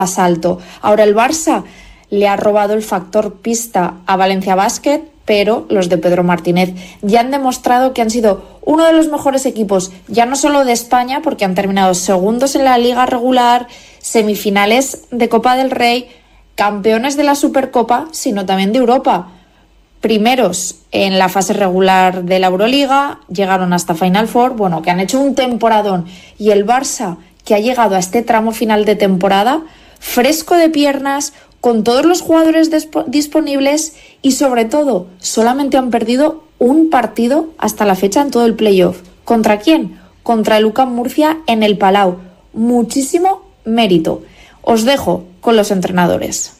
más alto. Ahora el Barça le ha robado el factor pista a Valencia Basket, pero los de Pedro Martínez ya han demostrado que han sido uno de los mejores equipos, ya no solo de España, porque han terminado segundos en la liga regular, semifinales de Copa del Rey, campeones de la Supercopa, sino también de Europa. Primeros en la fase regular de la Euroliga, llegaron hasta Final Four, bueno, que han hecho un temporadón. Y el Barça, que ha llegado a este tramo final de temporada, fresco de piernas, con todos los jugadores disponibles y sobre todo, solamente han perdido un partido hasta la fecha en todo el playoff. ¿Contra quién? Contra el UCAM Murcia en el Palau. Muchísimo mérito. Os dejo con los entrenadores.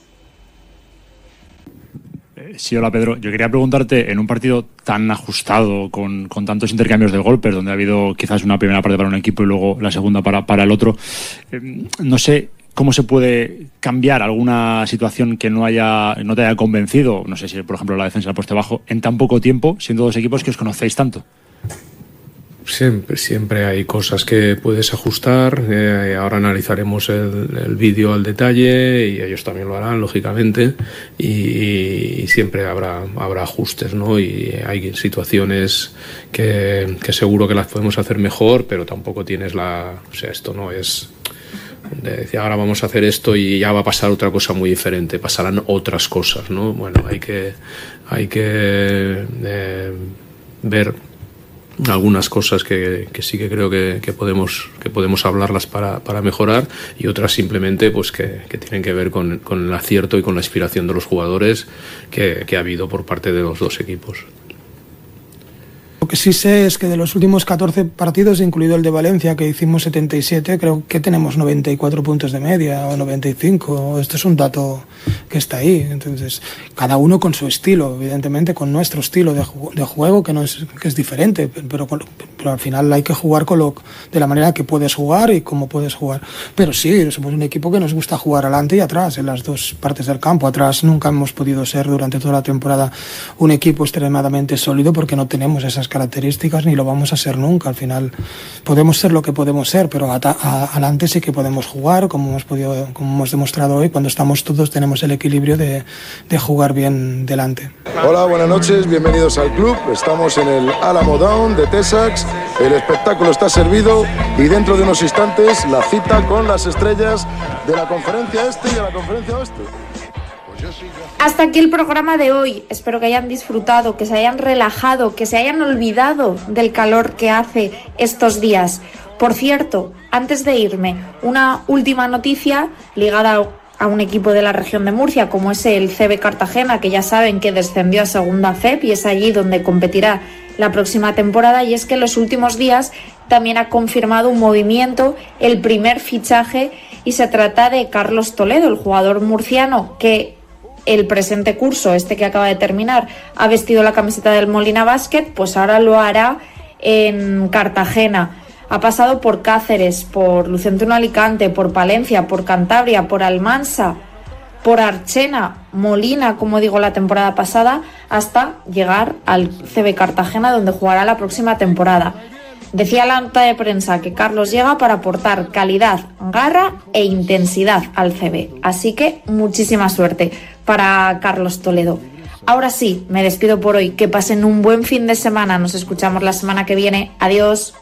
Sí, hola Pedro. Yo quería preguntarte, en un partido tan ajustado, con tantos intercambios de golpes, donde ha habido quizás una primera parte para un equipo y luego la segunda para el otro, no sé cómo se puede cambiar alguna situación que no te haya convencido, no sé si por ejemplo la defensa la poste bajo, en tan poco tiempo, siendo dos equipos que os conocéis tanto. Siempre hay cosas que puedes ajustar. Ahora analizaremos el vídeo al detalle y ellos también lo harán, lógicamente, y siempre habrá ajustes, ¿no? Y hay situaciones que seguro que las podemos hacer mejor, pero tampoco tienes esto no es de decir ahora vamos a hacer esto y ya va a pasar otra cosa muy diferente, pasarán otras cosas, ¿no? Bueno, hay que ver algunas cosas que sí que creo que podemos hablarlas para mejorar, y otras simplemente pues que tienen que ver con el acierto y con la inspiración de los jugadores que ha habido por parte de los dos equipos. Lo que sí sé es que de los últimos 14 partidos, incluido el de Valencia, que hicimos 77, creo que tenemos 94 puntos de media o 95. Esto es un dato que está ahí. Entonces, cada uno con su estilo, evidentemente con nuestro estilo de juego, que es diferente, pero al final hay que jugar de la manera que puedes jugar y cómo puedes jugar. Pero sí, somos un equipo que nos gusta jugar adelante y atrás, en las dos partes del campo. Atrás nunca hemos podido ser durante toda la temporada un equipo extremadamente sólido, porque no tenemos esas características ni lo vamos a ser nunca. Al final podemos ser lo que podemos ser, pero adelante sí que podemos jugar, como hemos demostrado hoy. Cuando estamos todos tenemos el equilibrio de jugar bien delante. Hola, buenas noches, bienvenidos al club. Estamos en el Alamo Dome de Texas. El espectáculo está servido y dentro de unos instantes la cita con las estrellas de la conferencia este y de la conferencia oeste. Hasta aquí el programa de hoy. Espero que hayan disfrutado, que se hayan relajado, que se hayan olvidado del calor que hace estos días. Por cierto, antes de irme, una última noticia ligada a un equipo de la región de Murcia, como es el CB Cartagena, que ya saben que descendió a segunda FEP y es allí donde competirá la próxima temporada, y es que en los últimos días también ha confirmado un movimiento, el primer fichaje, y se trata de Carlos Toledo, el jugador murciano que el presente curso, que acaba de terminar, ha vestido la camiseta del Molina Basket, pues ahora lo hará en Cartagena. Ha pasado por Cáceres, por Lucentuno Alicante, por Palencia, por Cantabria, por Almansa, por Archena, Molina, como digo, la temporada pasada, hasta llegar al CB Cartagena, donde jugará la próxima temporada. Decía la nota de prensa que Carlos llega para aportar calidad, garra e intensidad al CB. Así que muchísima suerte para Carlos Toledo. Ahora sí, me despido por hoy. Que pasen un buen fin de semana. Nos escuchamos la semana que viene. Adiós.